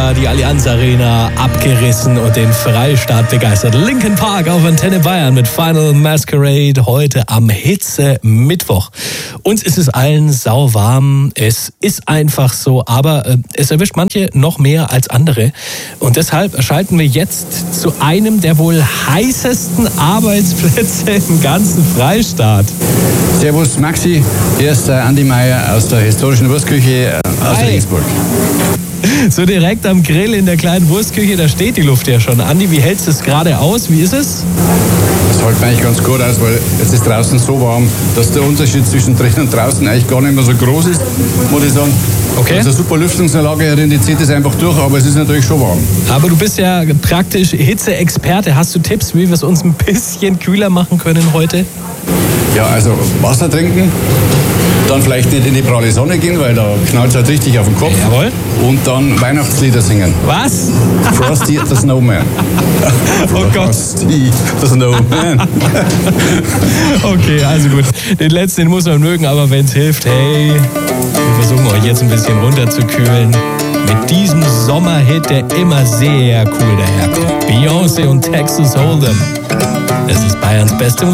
Jahr die Allianz Arena abgerissen und den Freistaat begeistert. Linkin Park auf Antenne Bayern mit Final Masquerade heute am Hitze-Mittwoch. Uns ist es allen sauwarm, es ist einfach so, aber es erwischt manche noch mehr als andere. Und deshalb schalten wir jetzt zu einem der wohl heißesten Arbeitsplätze im ganzen Freistaat. Servus Maxi, hier ist der Andi Meier aus der historischen Wurstküche aus Regensburg. So direkt am Grill in der kleinen Wurstküche, da steht die Luft ja schon. Andi, wie hältst du es gerade aus? Wie ist es? Das hält mir eigentlich ganz gut aus, weil es ist draußen so warm, dass der Unterschied zwischen drinnen und draußen eigentlich gar nicht mehr so groß ist, muss ich sagen. Okay. Also super Lüftungsanlage herin, die zieht es einfach durch, aber es ist natürlich schon warm. Aber du bist ja praktisch Hitze-Experte. Hast du Tipps, wie wir es uns ein bisschen kühler machen können heute? Ja, also Wasser trinken, dann vielleicht nicht in die pralle Sonne gehen, weil da knallt es halt richtig auf den Kopf. Jawohl. Und dann Weihnachtslieder singen. Was? Frosty the Snowman. Oh Gott. Frosty the Snowman. Okay, also gut. Den letzten, den muss man mögen, aber wenn es hilft, hey, wir versuchen euch jetzt ein bisschen runterzukühlen. Mit diesem Sommerhit, der immer sehr cool daherkommt. Beyoncé und Texas Hold'em. Das ist Bayerns beste